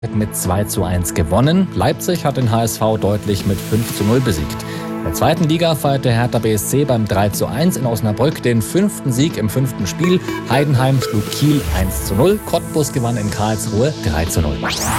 mit 2:1 gewonnen. Leipzig hat den HSV deutlich mit 5:0 besiegt. In der zweiten Liga feierte Hertha BSC beim 3:1 in Osnabrück den 5. Sieg im 5. Spiel. Heidenheim schlug Kiel 1:0. Cottbus gewann in Karlsruhe 3:0.